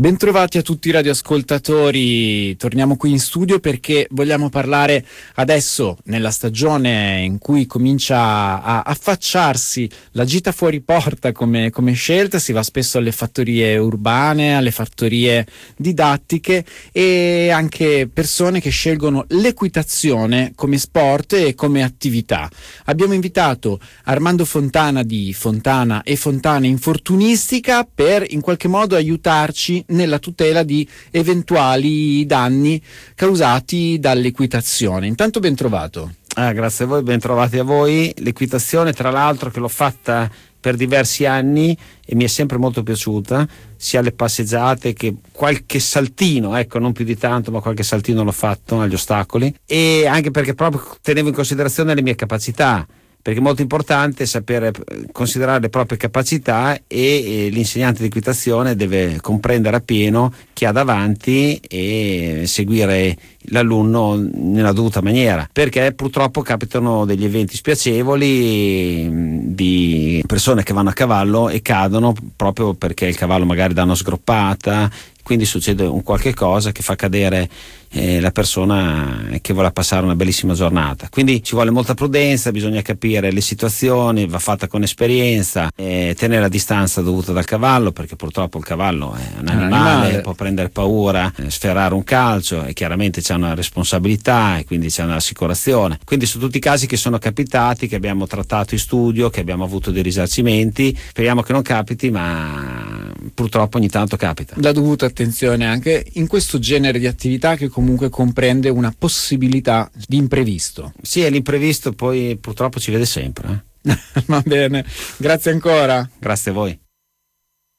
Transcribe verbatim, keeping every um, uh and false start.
Bentrovati a tutti i radioascoltatori, torniamo qui in studio perché vogliamo parlare adesso, nella stagione in cui comincia a affacciarsi la gita fuori porta come, come scelta. Si va spesso alle fattorie urbane, alle fattorie didattiche e anche persone che scelgono l'equitazione come sport e come attività. Abbiamo invitato Armando Fontana di Fontana e Fontana Infortunistica per in qualche modo aiutarci nella tutela di eventuali danni causati dall'equitazione. Intanto ben trovato. Ah, grazie a voi, ben trovati a voi. L'equitazione, tra l'altro, che l'ho fatta per diversi anni e mi è sempre molto piaciuta, sia le passeggiate che qualche saltino, ecco, non più di tanto, ma qualche saltino l'ho fatto agli ostacoli, e anche perché proprio tenevo in considerazione le mie capacità, perché è molto importante sapere considerare le proprie capacità e, e l'insegnante di equitazione deve comprendere appieno chi ha davanti e seguire l'alunno nella dovuta maniera, perché purtroppo capitano degli eventi spiacevoli di persone che vanno a cavallo e cadono proprio perché il cavallo magari dà una sgroppata, quindi succede un qualche cosa che fa cadere eh, la persona che vuole passare una bellissima giornata. Quindi ci vuole molta prudenza, bisogna capire le situazioni, va fatta con esperienza, eh, tenere la distanza dovuta dal cavallo, perché purtroppo il cavallo è un animale, un animale. Può prendere paura, eh, sferrare un calcio e chiaramente c'è una responsabilità e quindi c'è un'assicurazione. Quindi su tutti i casi che sono capitati, che abbiamo trattato in studio, che abbiamo avuto dei risarcimenti, speriamo che non capiti, ma purtroppo ogni tanto capita. La dovuta attenzione anche in questo genere di attività che comunque comprende una possibilità di imprevisto. Sì, e l'imprevisto poi purtroppo ci vede sempre. Eh? Va bene, grazie ancora. Grazie a voi.